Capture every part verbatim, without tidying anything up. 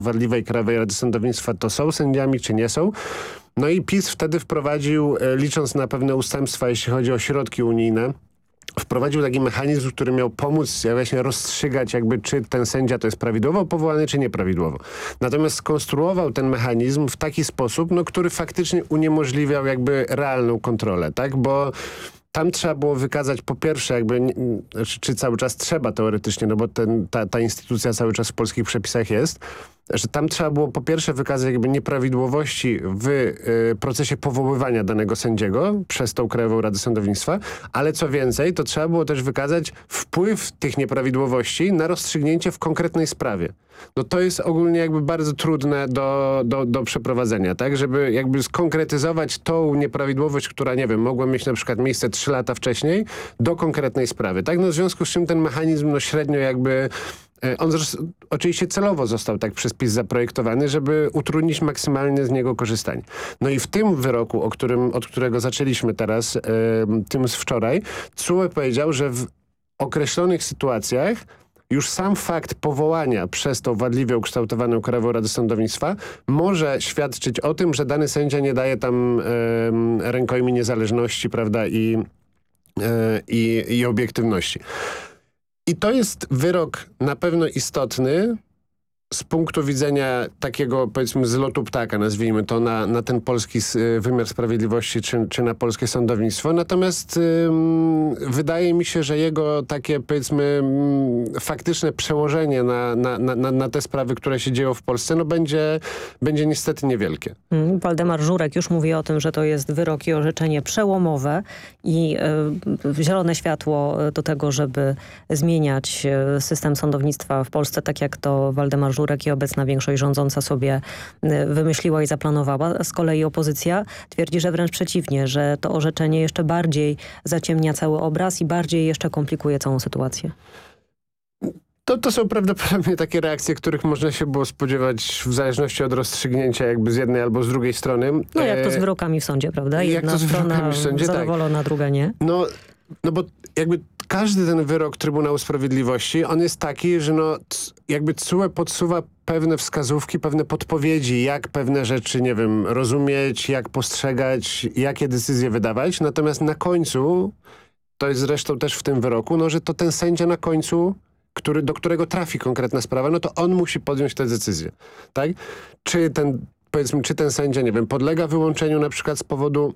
Wadliwej Krajowej Rady Sądownictwa to są sędziami, czy nie są. No i PiS wtedy wprowadził, licząc na pewne ustępstwa, jeśli chodzi o środki unijne, wprowadził taki mechanizm, który miał pomóc właśnie rozstrzygać jakby, czy ten sędzia to jest prawidłowo powołany, czy nieprawidłowo. Natomiast skonstruował ten mechanizm w taki sposób, no, który faktycznie uniemożliwiał jakby realną kontrolę, tak? Bo tam trzeba było wykazać po pierwsze jakby, czy, czy cały czas trzeba teoretycznie, no bo ten, ta, ta instytucja cały czas w polskich przepisach jest, że tam trzeba było po pierwsze wykazać jakby nieprawidłowości w y, procesie powoływania danego sędziego przez tą Krajową Radę Sądownictwa, ale co więcej, to trzeba było też wykazać wpływ tych nieprawidłowości na rozstrzygnięcie w konkretnej sprawie. No to jest ogólnie jakby bardzo trudne do, do, do przeprowadzenia, tak? Żeby jakby skonkretyzować tą nieprawidłowość, która, nie wiem, mogła mieć na przykład miejsce trzy lata wcześniej do konkretnej sprawy, tak? No w związku z czym ten mechanizm no średnio jakby on zresztą, oczywiście celowo został tak przez PiS zaprojektowany, żeby utrudnić maksymalnie z niego korzystanie. No i w tym wyroku, o którym, od którego zaczęliśmy teraz, yy, tym z wczoraj, T S U E powiedział, że w określonych sytuacjach już sam fakt powołania przez tą wadliwie ukształtowaną Krajową Radę Sądownictwa może świadczyć o tym, że dany sędzia nie daje tam yy, rękojmi niezależności, prawda, i, yy, i, i obiektywności. I to jest wyrok na pewno istotny z punktu widzenia takiego, powiedzmy, zlotu ptaka, nazwijmy to, na, na ten polski wymiar sprawiedliwości czy, czy na polskie sądownictwo. Natomiast ym, wydaje mi się, że jego takie, powiedzmy, ym, faktyczne przełożenie na, na, na, na te sprawy, które się dzieją w Polsce, no będzie, będzie niestety niewielkie. Hmm, Waldemar Żurek już mówi o tym, że to jest wyrok i orzeczenie przełomowe i y, zielone światło do tego, żeby zmieniać system sądownictwa w Polsce, tak jak to Waldemar Żurek i obecna większość rządząca sobie wymyśliła i zaplanowała. Z kolei opozycja twierdzi, że wręcz przeciwnie, że to orzeczenie jeszcze bardziej zaciemnia cały obraz i bardziej jeszcze komplikuje całą sytuację. To, to są prawdopodobnie takie reakcje, których można się było spodziewać w zależności od rozstrzygnięcia jakby z jednej albo z drugiej strony. No jak to z wyrokami w sądzie, prawda? Jak Jedna to z wyrokami strona w sądzie, zadowolona, tak. druga nie. No, no bo jakby każdy ten wyrok Trybunału Sprawiedliwości, on jest taki, że no jakby T S U E podsuwa pewne wskazówki, pewne podpowiedzi, jak pewne rzeczy, nie wiem, rozumieć, jak postrzegać, jakie decyzje wydawać. Natomiast na końcu, to jest zresztą też w tym wyroku, no że to ten sędzia na końcu, który, do którego trafi konkretna sprawa, no to on musi podjąć tę decyzję, tak? Czy ten, powiedzmy, czy ten sędzia, nie wiem, podlega wyłączeniu na przykład z powodu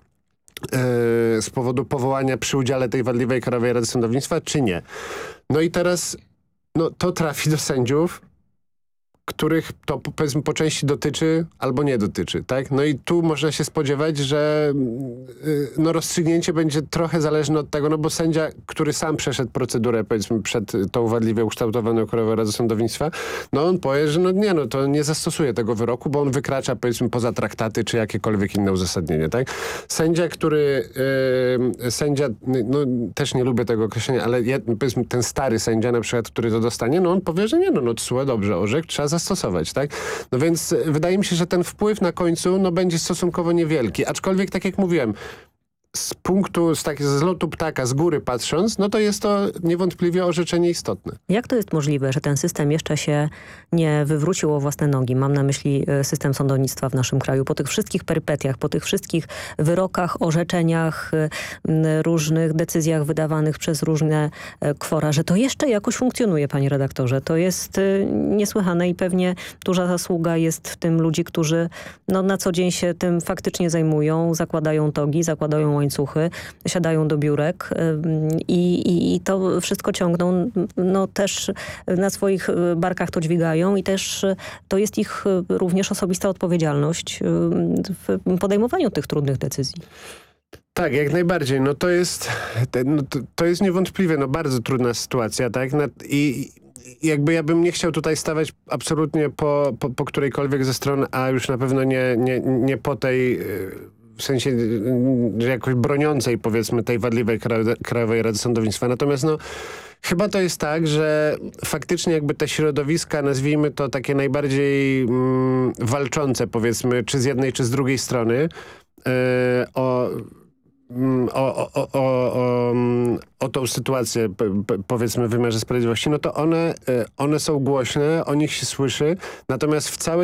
Yy, z powodu powołania przy udziale tej wadliwej Krajowej Rady Sądownictwa, czy nie. No i teraz no, to trafi do sędziów, których to powiedzmy po części dotyczy albo nie dotyczy, tak? No i tu można się spodziewać, że yy, no rozstrzygnięcie będzie trochę zależne od tego, no bo sędzia, który sam przeszedł procedurę, powiedzmy, przed tą wadliwie ukształtowaną Krajową Radą Sądownictwa, no on powie, że no nie, no to nie zastosuje tego wyroku, bo on wykracza, powiedzmy, poza traktaty, czy jakiekolwiek inne uzasadnienie, tak? Sędzia, który yy, sędzia, no też nie lubię tego określenia, ale jed, powiedzmy ten stary sędzia na przykład, który to dostanie, no on powie, że nie, no, no T S U E dobrze orzekł, trzeba zastosować, tak? No więc wydaje mi się, że ten wpływ na końcu no, będzie stosunkowo niewielki. Aczkolwiek, tak jak mówiłem, z punktu, z takiego zlotu ptaka, z góry patrząc, no to jest to niewątpliwie orzeczenie istotne. Jak to jest możliwe, że ten system jeszcze się nie wywrócił o własne nogi? Mam na myśli system sądownictwa w naszym kraju. Po tych wszystkich perypetiach, po tych wszystkich wyrokach, orzeczeniach, różnych decyzjach wydawanych przez różne kwora, że to jeszcze jakoś funkcjonuje, panie redaktorze. To jest niesłychane i pewnie duża zasługa jest w tym ludzi, którzy no, na co dzień się tym faktycznie zajmują, zakładają togi, zakładają łańcuchy, siadają do biurek i, i, i to wszystko ciągną, no też na swoich barkach to dźwigają i też to jest ich również osobista odpowiedzialność w podejmowaniu tych trudnych decyzji. Tak, jak najbardziej. No to jest, no to, to jest niewątpliwie no bardzo trudna sytuacja, tak? I jakby ja bym nie chciał tutaj stawać absolutnie po, po, po którejkolwiek ze stron, a już na pewno nie, nie, nie po tej, w sensie jakoś broniącej, powiedzmy, tej wadliwej Krajowej Rady Sądownictwa. Natomiast no chyba to jest tak, że faktycznie jakby te środowiska, nazwijmy to takie najbardziej mm, walczące, powiedzmy, czy z jednej, czy z drugiej strony, yy, o o, o, o, o, o tą sytuację, powiedzmy w wymiarze sprawiedliwości, no to one, one są głośne, o nich się słyszy, natomiast w całej